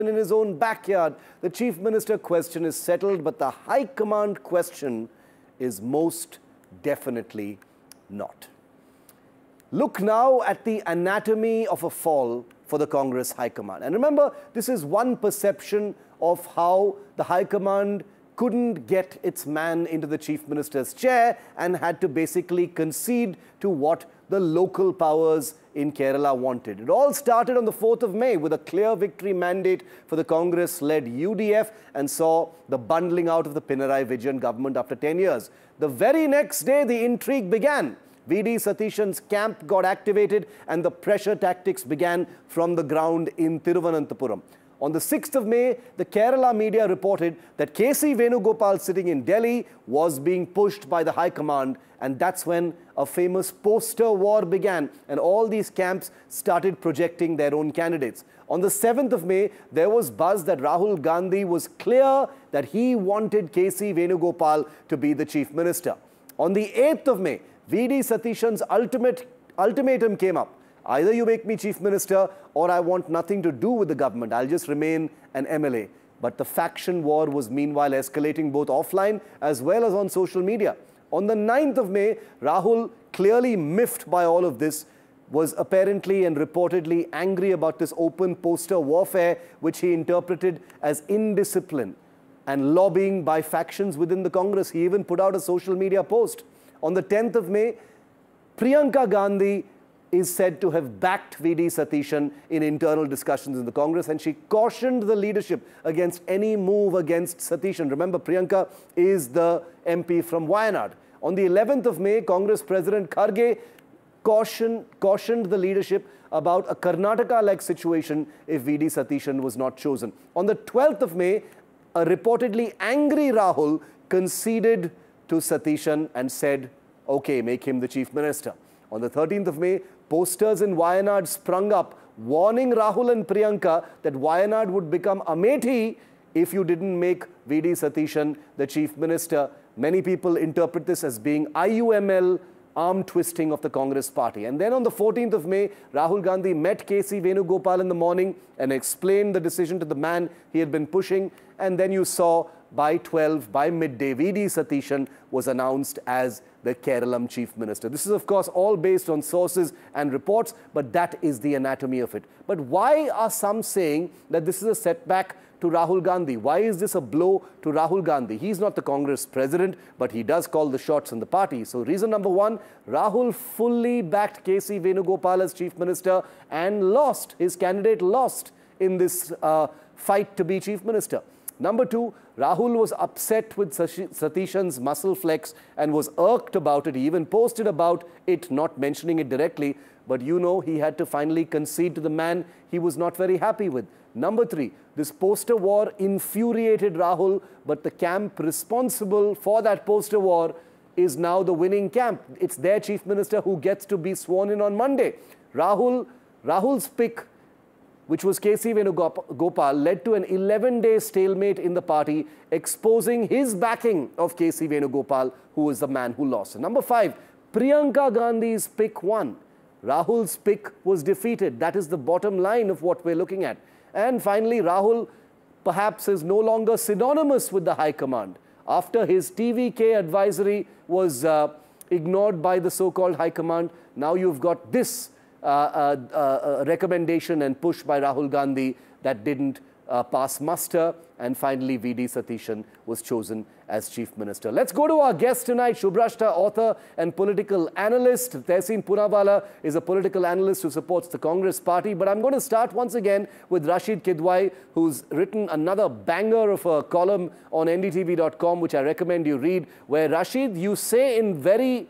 in his own backyard. The Chief Minister question is settled, but the High Command question is most definitely not. Look now at the anatomy of a fall for the Congress High Command. And remember, this is one perception of how the High Command couldn't get its man into the Chief Minister's chair and had to basically concede to what the local powers in Kerala wanted. It all started on the 4th of May with a clear victory mandate for the Congress-led UDF and saw the bundling out of the Pinarayi Vijayan government after 10 years. The very next day, the intrigue began. V.D. Satishan's camp got activated and the pressure tactics began from the ground in Thiruvananthapuram. On the 6th of May, the Kerala media reported that K.C. Venugopal sitting in Delhi was being pushed by the High Command, and that's when a famous poster war began and all these camps started projecting their own candidates. On the 7th of May, there was buzz that Rahul Gandhi was clear that he wanted K.C. Venugopal to be the Chief Minister. On the 8th of May, V.D. Satishan's ultimatum came up. Either you make me Chief Minister or I want nothing to do with the government. I'll just remain an MLA. But the faction war was meanwhile escalating both offline as well as on social media. On the 9th of May, Rahul, clearly miffed by all of this, was apparently and reportedly angry about this open poster warfare, which he interpreted as indiscipline and lobbying by factions within the Congress. He even put out a social media post. On the 10th of May, Priyanka Gandhi is said to have backed V.D. Satishan in internal discussions in the Congress, and she cautioned the leadership against any move against Satishan. Remember, Priyanka is the MP from Wayanad. On the 11th of May, Congress President Kharge cautioned the leadership about a Karnataka-like situation if V.D. Satishan was not chosen. On the 12th of May, a reportedly angry Rahul conceded to Satishan and said, okay, make him the Chief Minister. On the 13th of May, posters in Wayanad sprung up, warning Rahul and Priyanka that Wayanad would become Amethi if you didn't make V.D. Satishan the Chief Minister. Many people interpret this as being IUML arm twisting of the Congress party. And then on the 14th of May, Rahul Gandhi met K.C. Venugopal in the morning and explained the decision to the man he had been pushing. And then you saw by midday, V.D. Satishan was announced as the Keralam Chief Minister. This is, of course, all based on sources and reports, but that is the anatomy of it. But why are some saying that this is a setback to Rahul Gandhi? Why is this a blow to Rahul Gandhi? He's not the Congress president, but he does call the shots in the party. So reason number one, Rahul fully backed K.C. Venugopal as Chief Minister and lost. His candidate lost in this fight to be Chief Minister. Number two, Rahul was upset with Satishan's muscle flex and was irked about it. He even posted about it, not mentioning it directly. But you know, he had to finally concede to the man he was not very happy with. Number three, this poster war infuriated Rahul, but the camp responsible for that poster war is now the winning camp. It's their Chief Minister who gets to be sworn in on Monday. Rahul's pick, which was K.C. Venugopal, led to an 11-day stalemate in the party, exposing his backing of K.C. Venugopal, who is the man who lost. And number five, Priyanka Gandhi's pick won. Rahul's pick was defeated. That is the bottom line of what we're looking at. And finally, Rahul perhaps is no longer synonymous with the High Command. After his TVK advisory was ignored by the so-called High Command, now you've got this recommendation and push by Rahul Gandhi that didn't pass muster, and finally V.D. Satishan was chosen as Chief Minister. Let's go to our guest tonight, Shubhrashta, author and political analyst. Tehseen Poonawalla is a political analyst who supports the Congress party. But I'm going to start once again with Rashid Kidwai, who's written another banger of a column on ndtv.com, which I recommend you read, where Rashid, you say in very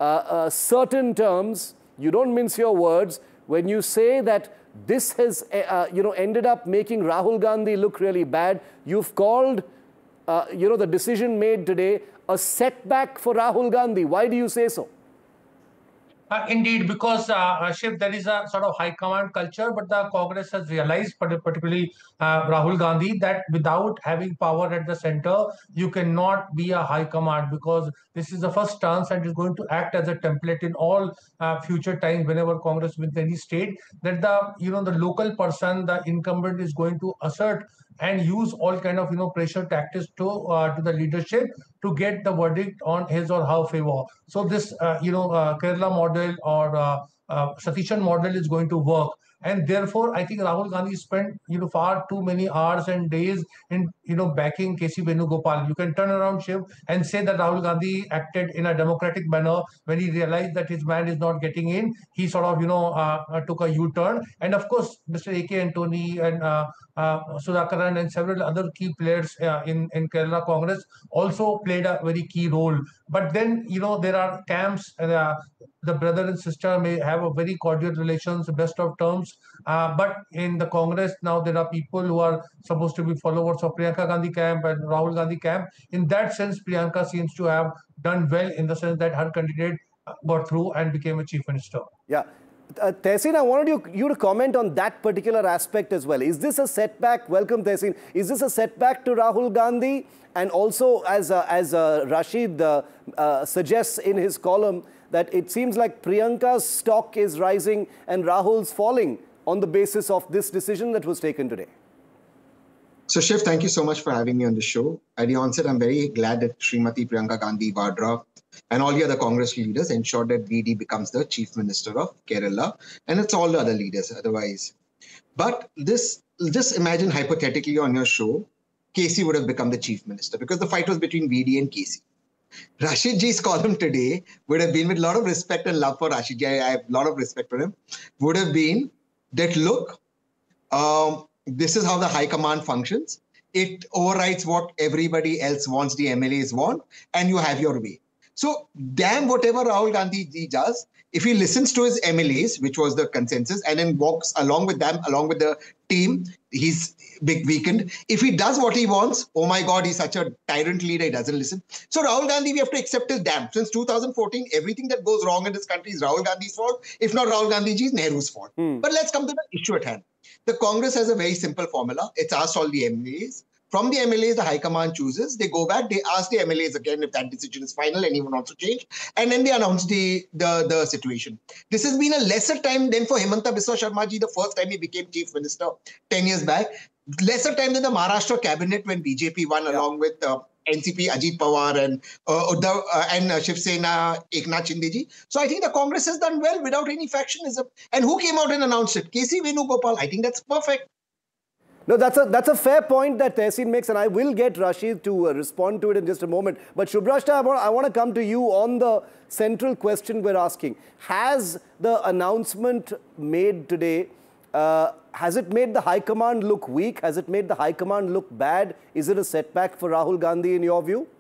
certain terms, you don't mince your words, when you say that this has ended up making Rahul Gandhi look really bad. You've called the decision made today a setback for Rahul Gandhi. Why do you say so? Indeed, because Shiv, there is a sort of high command culture, but the Congress has realized, particularly Rahul Gandhi, that without having power at the center, you cannot be a high command, because this is the first chance and is going to act as a template in all future times whenever Congress wins any state, that the local person, the incumbent, is going to assert and use all kind of pressure tactics to the leadership to get the verdict on his or her favor. So this Kerala model or Satishan model is going to work. And therefore, I think Rahul Gandhi spent far too many hours and days in backing KC Venugopal. You can turn around, Shiv, and say that Rahul Gandhi acted in a democratic manner when he realized that his man is not getting in. He sort of took a U-turn, and of course, Mr. A.K. Antony and Sudhakaran and several other key players in Kerala Congress also played a very key role. But then, there are camps, the brother and sister may have a very cordial relations, best of terms. But in the Congress now, there are people who are supposed to be followers of Priyanka Gandhi camp and Rahul Gandhi camp. In that sense, Priyanka seems to have done well in the sense that her candidate got through and became a chief minister. Yeah. Tehseen, I wanted you to comment on that particular aspect as well. Is this a setback? Welcome, Tehseen. Is this a setback to Rahul Gandhi? And also, as Rashid suggests in his column, that it seems like Priyanka's stock is rising and Rahul's falling on the basis of this decision that was taken today. So, Shiv, thank you so much for having me on the show. At the onset, I'm very glad that Srimati Priyanka Gandhi Vadra and all the other Congress leaders ensured that VD becomes the chief minister of Kerala, and it's all the other leaders otherwise. But this, just imagine hypothetically on your show, KC would have become the chief minister, because the fight was between VD and KC. Rashid Ji's column today would have been, with a lot of respect and love for Rashid Ji, I have a lot of respect for him, would have been that, look, this is how the high command functions. It overrides what everybody else wants, the MLAs want, and you have your way. So, damn whatever Rahul Gandhi ji does, if he listens to his MLAs, which was the consensus, and then walks along with them, along with the team, he's big weakened. If he does what he wants, oh my God, he's such a tyrant leader, he doesn't listen. So Rahul Gandhi, we have to accept his damn. Since 2014, everything that goes wrong in this country is Rahul Gandhi's fault. If not Rahul Gandhi ji, it's Nehru's fault. But let's come to the issue at hand. The Congress has a very simple formula. It's asked all the MLAs. From the MLAs, the High Command chooses. They go back, they ask the MLAs again if that decision is final, anyone wants to change, and then they announce the situation. This has been a lesser time than for Himanta Biswa Sharma ji, the first time he became chief minister 10 years back. Lesser time than the Maharashtra cabinet when BJP won along with NCP, Ajit Pawar and Uddhav and Shiv Sena, Eknath Shinde ji. So I think the Congress has done well without any factionism. And who came out and announced it? KC Venugopal. I think that's perfect. No, that's a fair point that Tehseen makes, and I will get Rashid to respond to it in just a moment. But Subhrashta, I want to come to you on the central question we're asking. Has the announcement made today, has it made the High Command look weak? Has it made the High Command look bad? Is it a setback for Rahul Gandhi in your view?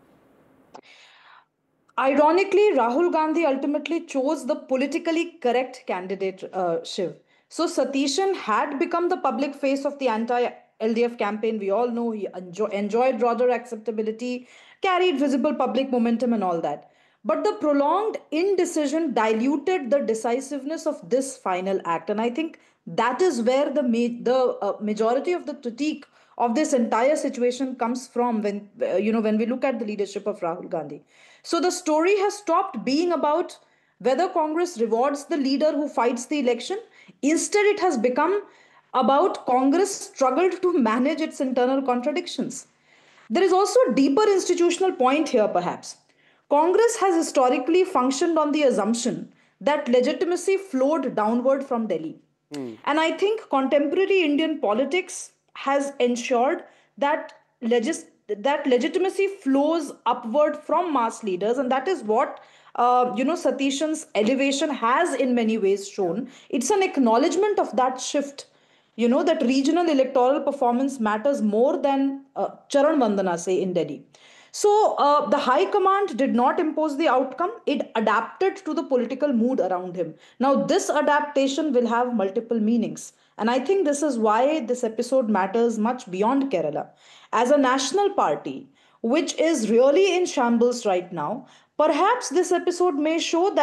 Ironically, Rahul Gandhi ultimately chose the politically correct candidate, Shiv. So Satishan had become the public face of the anti-LDF campaign. We all know he enjoyed broader acceptability, carried visible public momentum and all that. But the prolonged indecision diluted the decisiveness of this final act. And I think that is where the majority of the critique of this entire situation comes from when we look at the leadership of Rahul Gandhi. So the story has stopped being about whether Congress rewards the leader who fights the election. Instead, it has become about Congress struggled to manage its internal contradictions. There is also a deeper institutional point here, perhaps. Congress has historically functioned on the assumption that legitimacy flowed downward from Delhi. And I think contemporary Indian politics has ensured that legitimacy flows upward from mass leaders, and that is what Satishan's elevation has in many ways shown. It's an acknowledgement of that shift, that regional electoral performance matters more than Charan Vandana, say, in Delhi. So the High Command did not impose the outcome. It adapted to the political mood around him. Now, this adaptation will have multiple meanings. And I think this is why this episode matters much beyond Kerala. As a national party, which is really in shambles right now, perhaps this episode may show that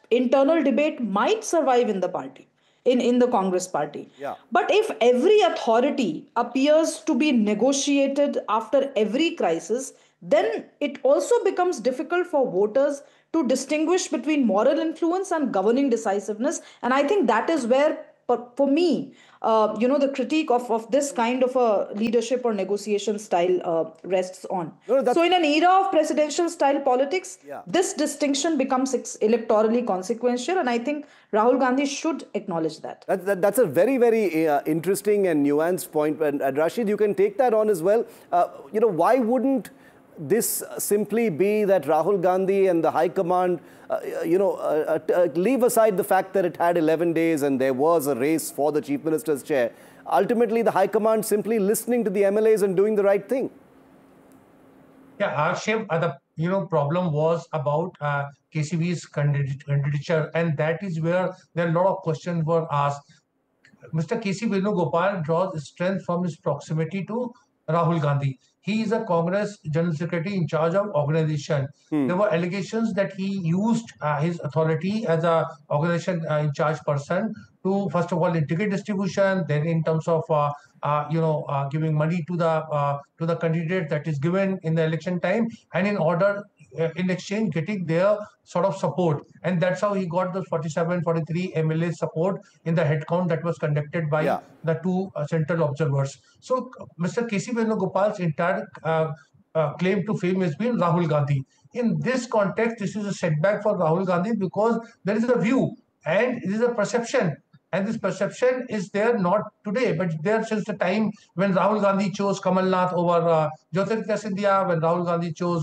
internal debate might survive in the party, in the Congress party. Yeah. But if every authority appears to be negotiated after every crisis, then it also becomes difficult for voters to distinguish between moral influence and governing decisiveness. And I think that is where, for me, the critique of this kind of a leadership or negotiation style rests on. No, So in an era of presidential style politics, Yeah. this distinction becomes electorally consequential, and I think Rahul Gandhi should acknowledge that. That's a very, very interesting and nuanced point. And Rashid, you can take that on as well. Why wouldn't this simply be that Rahul Gandhi and the High Command, leave aside the fact that it had 11 days and there was a race for the Chief Minister's chair. Ultimately, the High Command simply listening to the MLAs and doing the right thing. Yeah, Shiv, the problem was about KCV's candidature, and that is where there are a lot of questions were asked. Mr. K.C. Venugopal draws strength from his proximity to Rahul Gandhi. He is a Congress General Secretary in charge of organization. There were allegations that he used his authority as a organization in charge person to, first of all, in ticket distribution, then in terms of giving money to the candidate that is given in the election time, and in exchange getting their sort of support. And that's how he got those 47, 43 MLA support in the head count that was conducted by the two central observers. So Mr. K.C. Venugopal's entire claim to fame has been Rahul Gandhi. In this context, this is a setback for Rahul Gandhi because there is a view and it is a perception. And this perception is there not today, but there since the time when Rahul Gandhi chose Kamal Nath over Jyotirmadya Scindia, when Rahul Gandhi chose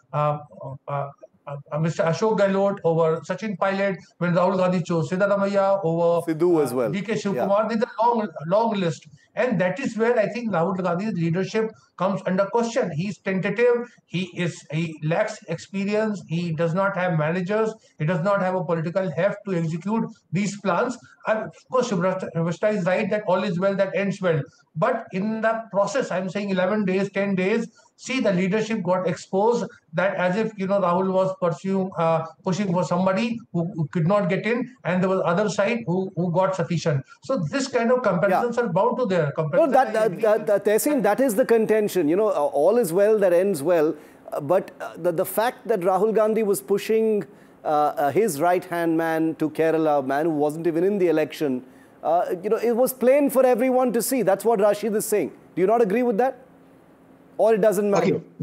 Mr. Ashok Gehlot over Sachin Pilot, when Rahul Gandhi chose Siddaramaiah over Sidhu as well. D.K. Shivkumar. There's a long list. And that is where I think Rahul Gandhi's leadership comes under question. He's tentative. He lacks experience. He does not have managers. He does not have a political heft to execute these plans. And of course, Shubhrata is right that all is well that ends well. But in the process, I'm saying 11 days, 10 days, see, the leadership got exposed that as if, Rahul was pushing for somebody who could not get in, and there was other side who got sufficient. So this kind of comparisons are bound to there. No, Tehseen, that is the contention. All is well that ends well. But the fact that Rahul Gandhi was pushing his right-hand man to Kerala, a man who wasn't even in the election, it was plain for everyone to see. That's what Rashid is saying. Do you not agree with that? Or it doesn't matter? Okay.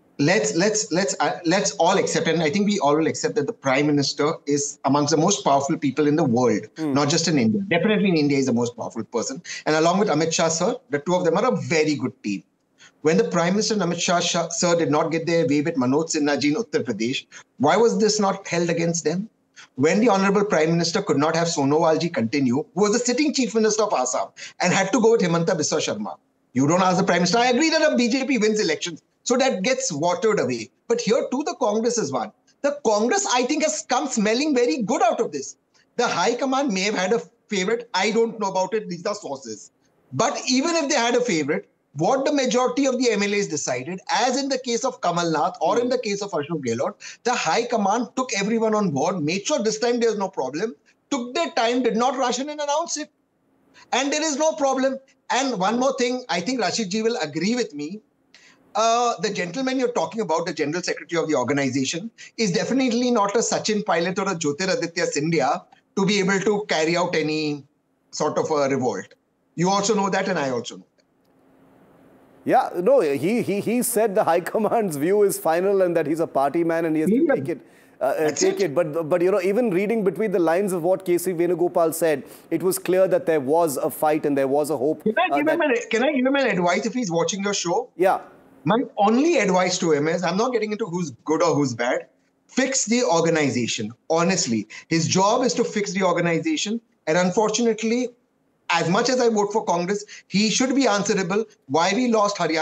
Let's all accept, and I think we all will accept that the Prime Minister is amongst the most powerful people in the world, not just in India. Definitely in India, is the most powerful person. And along with Amit Shah, sir, the two of them are a very good team. When the Prime Minister and Amit Shah, sir, did not get their way with Manoj Sinha ji in Uttar Pradesh, why was this not held against them? When the Honorable Prime Minister could not have Sonowal ji continue, who was the sitting Chief Minister of Assam, and had to go with Himanta Biswa Sharma. You don't ask the Prime Minister. I agree that a BJP wins elections, so that gets watered away. But here too, the Congress has won. The Congress, I think, has come smelling very good out of this. The High Command may have had a favorite. I don't know about it. These are sources. But even if they had a favorite, what the majority of the MLAs decided, as in the case of Kamal Nath or in the case of Ashok Gehlot, the High Command took everyone on board, made sure this time there's no problem, took their time, did not rush in and announce it. And there is no problem. And one more thing, I think Rashid ji will agree with me. The gentleman you're talking about, the General Secretary of the organization, is definitely not a Sachin Pilot or a Jyotiraditya Scindia to be able to carry out any sort of a revolt. You also know that, and I also know that. Yeah, no, he said the High Command's view is final and that he's a party man and he has to take it. But even reading between the lines of what K.C. Venugopal said, it was clear that there was a fight and there was a hope. Can I give him an advice if he's watching your show? Yeah. My only advice to him is, I'm not getting into who's good or who's bad. Fix the organization. Honestly, his job is to fix the organization. And unfortunately, as much as I vote for Congress, he should be answerable why we lost Haryana,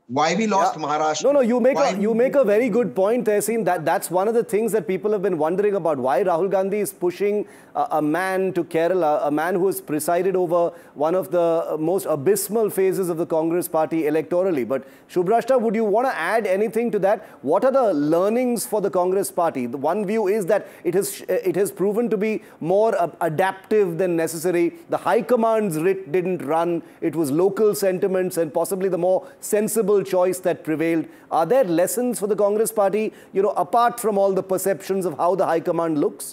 why we lost Maharashtra. No, you make a very good point, Tehseen. That's one of the things that people have been wondering about. Why Rahul Gandhi is pushing a man to Kerala, a man who has presided over one of the most abysmal phases of the Congress party electorally. But Subhrashta, would you want to add anything to that? What are the learnings for the Congress party? The one view is that it has proven to be more adaptive than necessary. The high command's writ didn't run. It was local sentiments and possibly the more sensible choice that prevailed. Are there lessons for the Congress party, apart from all the perceptions of how the high command looks?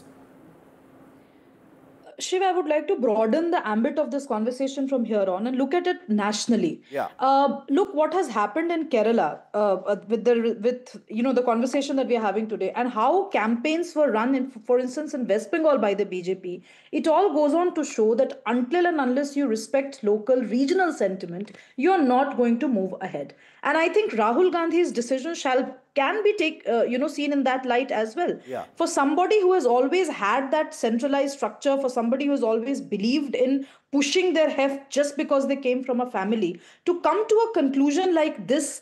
Shiv, I would like to broaden the ambit of this conversation from here on and look at it nationally. Yeah. Look what has happened in Kerala with the conversation that we are having today, and how campaigns were run, for instance, in West Bengal by the BJP. It all goes on to show that until and unless you respect local, regional sentiment, you are not going to move ahead. And I think Rahul Gandhi's decision can be seen in that light as well. Yeah. For somebody who has always had that centralized structure, for somebody who has always believed in pushing their heft just because they came from a family, to come to a conclusion like this,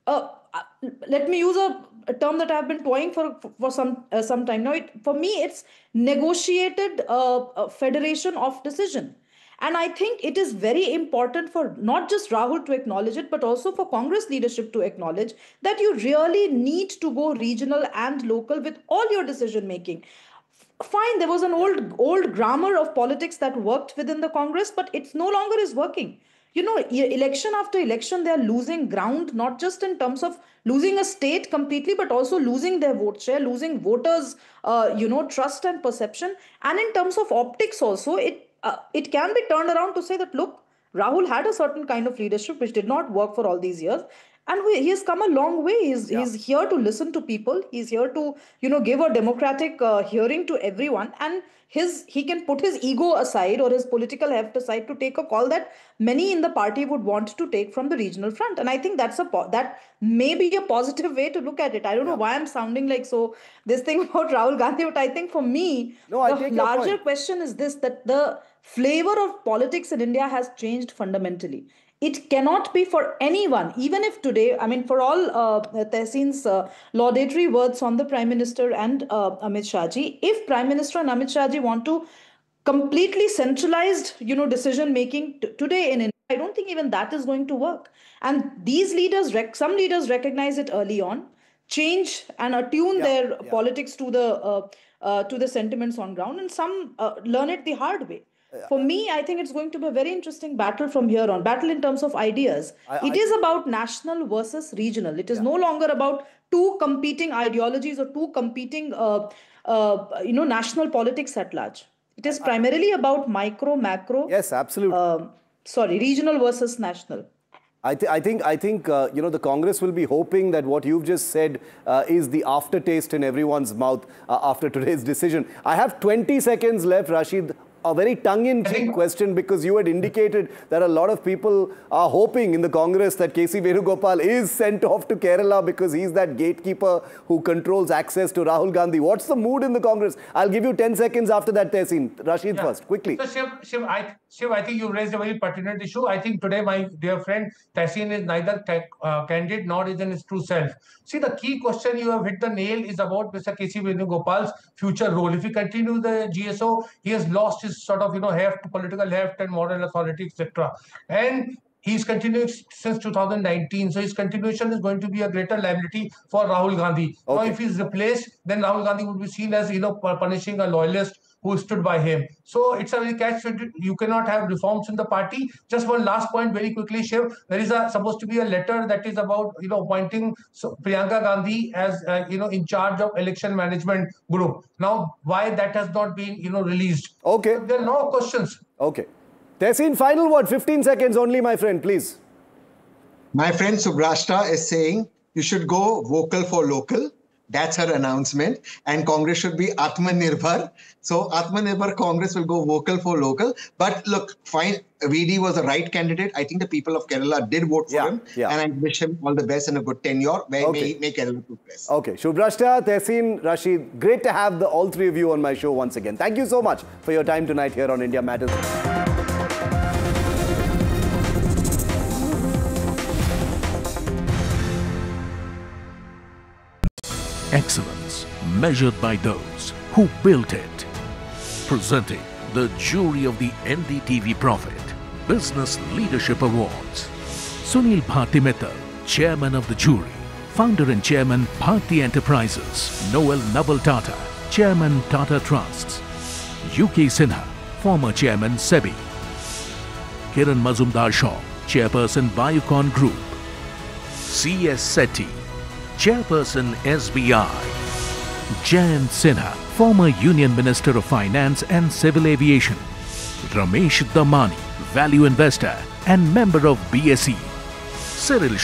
let me use a term that I've been toying for some time now. For me, it's negotiated federation of decision. And I think it is very important for not just Rahul to acknowledge it, but also for Congress leadership to acknowledge that you really need to go regional and local with all your decision making. Fine, there was an old grammar of politics that worked within the Congress, but it no longer is working. Election after election, they are losing ground, not just in terms of losing a state completely, but also losing their vote share, losing voters, trust and perception. And in terms of optics also, it can be turned around to say that, look, Rahul had a certain kind of leadership which did not work for all these years. And he has come a long way. He's here to listen to people. He's here to, give a democratic hearing to everyone. And he can put his ego aside or his political heft aside to take a call that many in the party would want to take from the regional front. And I think that may be a positive way to look at it. I don't know why I'm sounding like this thing about Rahul Gandhi, but I think for me, the larger question is this, that the flavor of politics in India has changed fundamentally. It cannot be for anyone, even if today, for all Tehseen's laudatory words on the Prime Minister and Amit Shah ji, if Prime Minister and Amit Shah ji want to completely centralized, decision making today in India, I don't think even that is going to work. And these leaders, some leaders recognize it early on, change and attune their politics to the sentiments on ground, and some learn it the hard way. For me, I think it's going to be a very interesting battle from here on. Battle in terms of ideas. It is about national versus regional. It is no longer about two competing ideologies or two competing, national politics at large. It is primarily about micro, macro. Yes, absolutely. Regional versus national. I think the Congress will be hoping that what you've just said is the aftertaste in everyone's mouth after today's decision. I have 20 seconds left, Rashid. A very tongue-in-cheek question, because you had indicated that a lot of people are hoping in the Congress that K.C. Venugopal is sent off to Kerala because he's that gatekeeper who controls access to Rahul Gandhi. What's the mood in the Congress? I'll give you 10 seconds after that, Tehseen. Rashid first, quickly. So, Shiv, I think you raised a very pertinent issue. I think today my dear friend Tehseen is neither candid nor is in his true self. See, the key question you have hit the nail is about Mr. K.C. Venugopal's future role. If he continues the GSO, he has lost his sort of, heft, political heft and moral authority, etc. And he's continuing since 2019. So his continuation is going to be a greater liability for Rahul Gandhi. Okay. Now, if he's replaced, then Rahul Gandhi would be seen as, punishing a loyalist who stood by him. So it's a very catch. You cannot have reforms in the party. Just one last point very quickly, Shiv. There is supposed to be a letter that is about, appointing Priyanka Gandhi as, in charge of election management group. Now, why that has not been, released? Okay. There are no questions. Okay. Tehseen, final word, 15 seconds only, my friend, please. My friend Subhrashta is saying you should go vocal for local. That's her announcement. And Congress should be Atmanirbhar. So Atmanirbhar Congress will go vocal for local. But look, fine. VD was the right candidate. I think the people of Kerala did vote for him. Yeah. And I wish him all the best and a good tenure. May Kerala progress. Okay. Subhrashta, Tehseen, Rashid, great to have all three of you on my show once again. Thank you so much for your time tonight here on India Matters. excellence measured by those who built it. Presenting the jury of the NDTV Profit Business Leadership Awards. Sunil Bharti Mittal, Chairman of the jury. Founder and Chairman, Bharti Enterprises. Noel Naval Tata, Chairman, Tata Trusts. UK Sinha, former Chairman, SEBI. Kiran Mazumdar Shaw, Chairperson, Biocon Group. C.S. Sethi, Chairperson, SBI. Jayant Sinha, former Union Minister of Finance and Civil Aviation. Ramesh Damani, value investor and member of BSE. Cyril